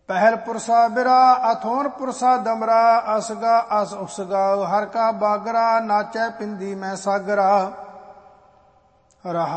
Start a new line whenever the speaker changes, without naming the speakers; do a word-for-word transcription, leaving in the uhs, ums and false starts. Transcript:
ਪਹਿਲ ਪੁਰਸਾ ਬਿਰਾ ਅਥੋਨ ਪੁਰਸਾ ਦਮਰਾ ਅਸਗਾ ਅਸ ਉਸਗਾ ਹਰ ਕਾ ਬਾਗਰਾ ਨਾਚੈ ਪਿੰਦੀ ਮੈਂ ਸਾਗਰਾ। ਰਹਾ